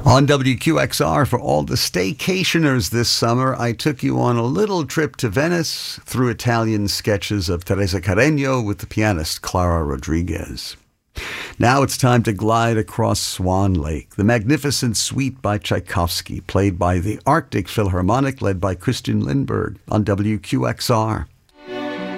On WQXR, for all the staycationers this summer, I took you on a little trip to Venice through Italian sketches of Teresa Carreño with the pianist Clara Rodriguez. Now it's time to glide across Swan Lake, the magnificent suite by Tchaikovsky, played by the Arctic Philharmonic, led by Christian Lindbergh on WQXR.